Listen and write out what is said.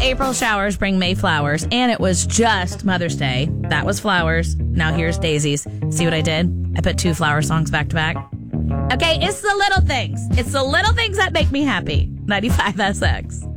April showers bring May flowers, and it was just Mother's Day. That was flowers. Now here's daisies. See what I did? I put 2 flower songs back to back. Okay, it's the little things. It's the little things that make me happy. 95 SX.